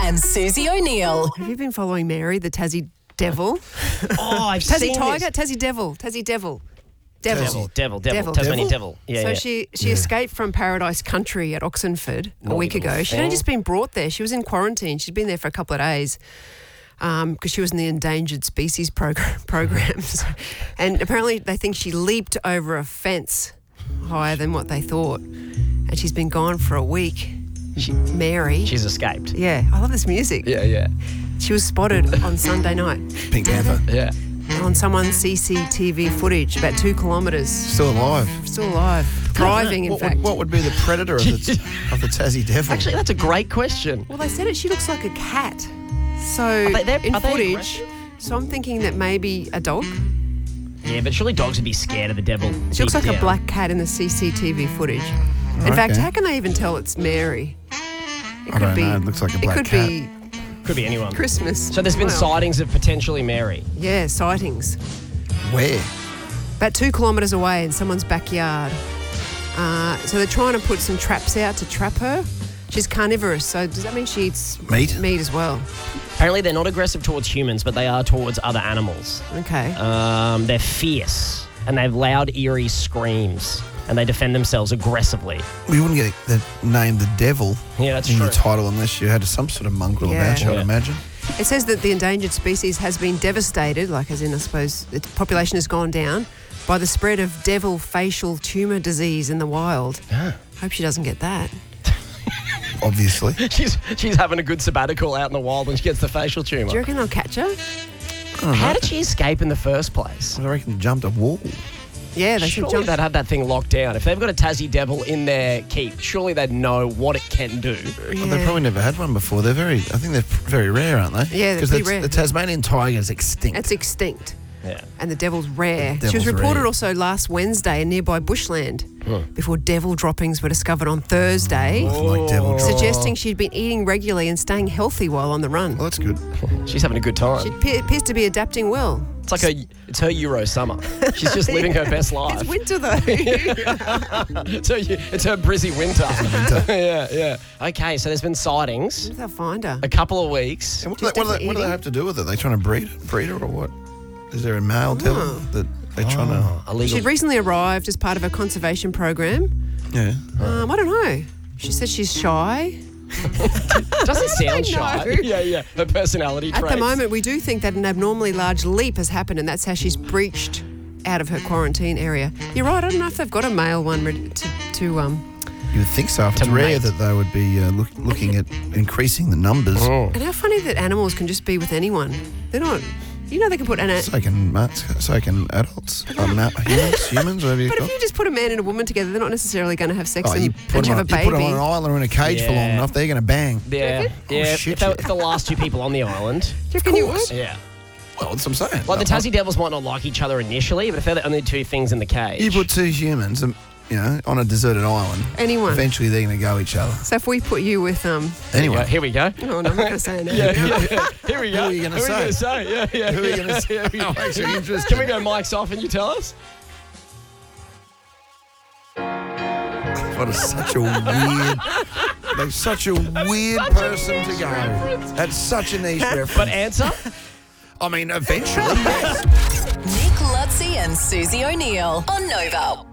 and Susie O'Neill. Have you been following Mary, the Tassie Devil? Oh, I've Tassie seen Tiger? this. Tassie Devil. Tassie Devil. Devil. Devil. Tasmanian devil. Yeah, So yeah. she escaped from Paradise Country at Oxenford a week little ago. She'd thing. only just been brought there. She was in quarantine. She'd been there for a couple of days because she was in the endangered species programs. And apparently they think she leaped over a fence higher than what they thought. And she's been gone for a week. Mary. She's escaped. Yeah, I love this music. Yeah. She was spotted on Sunday night Pink Panther. Yeah. on someone's CCTV footage, about 2 kilometres. Still alive. Still alive. Thriving, in fact. What would be the predator of the Tassie Devil? Actually, that's a great question. Well, they said she looks like a cat. So, Are they in aggressive? footage, so I'm thinking that maybe a dog. Yeah, but surely dogs would be scared of the devil. She looks deep like a down. black cat in the CCTV footage. In fact, Okay. how can they even tell it's Mary? It I don't know. It looks like a black It could cat. be Could be anyone. Christmas. So there's been Well, sightings of potentially Mary. Yeah, sightings. Where? About 2 kilometres away in someone's backyard. So they're trying to put some traps out to trap her. She's carnivorous, so does that mean she eats Meat? Meat as well. Apparently they're not aggressive towards humans, but they are towards other animals. Okay. They're fierce, and they have loud, eerie screams, and they defend themselves aggressively. We wouldn't get the name the Devil Yeah, that's in true. your title unless you had some sort of mongrel Yeah. about you, Yeah. I'd imagine. It says that the endangered species has been devastated, like as in, I suppose, its population has gone down, by the spread of devil facial tumour disease in the wild. Hope she doesn't get that. Obviously. She's having a good sabbatical out in the wild when she gets the facial Do you tumour. reckon they'll catch her? How did she escape in the first place? I reckon jumped a wall. Yeah, they should Surely jump. they'd have that thing locked down. If they've got a Tassie Devil in their keep, surely they'd know what it can do. Well, they've probably never had one before. I think they're very rare, aren't they? Yeah, they're Because pretty rare. the Tasmanian tiger is extinct. It's extinct. Yeah. And the devil's rare. The She was devil's reported rare. also last Wednesday in nearby bushland before devil droppings were discovered on Thursday, Like devil drop. suggesting she'd been eating regularly and staying healthy while on the run. Well, that's good. She's having a good time. She appears to be adapting well. It's like it's her Euro summer. She's just living her best life. It's winter though. It's her Brizzy winter. yeah. Okay, so there's been sightings. They'll find her. A couple of weeks. And what She's do they definitely have to do with it? Are they trying to breed her or what? Is there a male devil that they're trying to... Illegal. She'd recently arrived as part of a conservation program. Yeah. I don't know. She says she's shy. Doesn't sound shy. know. Yeah. Her personality At traits. the moment, we do think that an abnormally large leap has happened, and that's how she's breached out of her quarantine area. You're right. I don't know if they've got a male one ready to You would think so. If it's To rare mate. that they would be looking at increasing the numbers. And how funny that animals can just be with anyone. They're not. You know, they can put an. So can adults, humans, whatever you But call. if you just put a man and a woman together, they're not necessarily going to have sex Oh, you and put have them a on, you put baby. 'em on an island or in a cage for long Yeah. enough, they're going to bang. Yeah. Yeah. shit, If the last two people on the island. Do you reckon you would? Yeah. Well, that's what I'm saying. Like the Tassie Devils might not like each other initially, but if they're the only two things in the cage. You put two humans, on a deserted island. Anyone. Eventually, they're going to go each other. So if we put you with Anyway, Here we go. oh no, I'm not going to say it. Yeah. Here we go. Who are you gonna say? Yeah. Who are you going to say? I'm actually interested. Can we go mics off and you tell us? What is such a weird, like such a weird person to go. That's such a niche reference. But answer? I mean, eventually, yes. Nick Lutzi and Susie O'Neill on Nova.